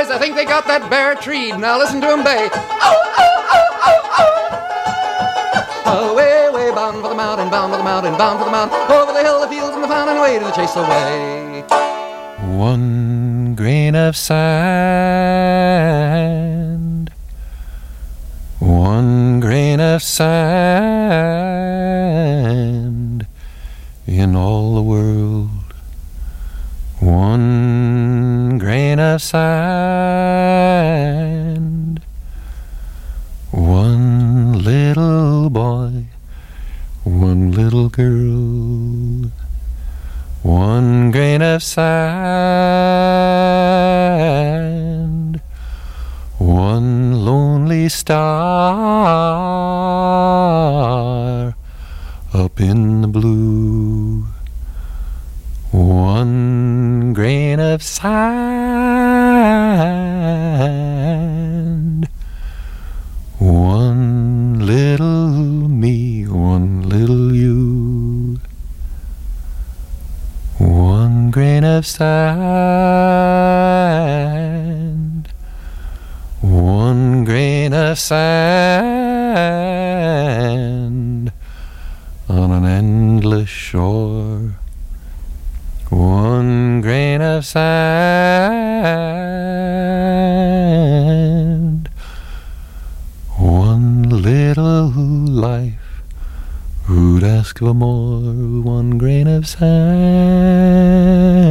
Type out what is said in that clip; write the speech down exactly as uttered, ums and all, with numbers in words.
boys, I think they got that bear treed. Now listen to 'em bay. Oh, oh, oh, oh, oh. Away, away, bound for the mountain, bound for the mountain, bound for the mountain. Over the hill, the fields, and the fountain, away to the chase away. One grain of sand, one grain of sand in all the world. One grain of sand, one little boy, one little girl. One grain of sand, one lonely star up in the blue. One grain of sand, one little me, one little you. One grain of sand, one grain of sand on an endless shore. One grain of sand, one little life. Who'd ask for more? One grain of sand.